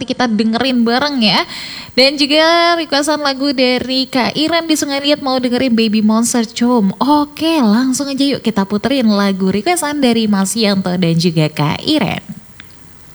nanti kita dengerin bareng ya. Dan juga requestan lagu dari Kak Iren di Sungai Liat mau dengerin Baby Monster Com. Oke, langsung aja yuk kita puterin lagu requestan dari Mas Yanto dan juga Kak Iren.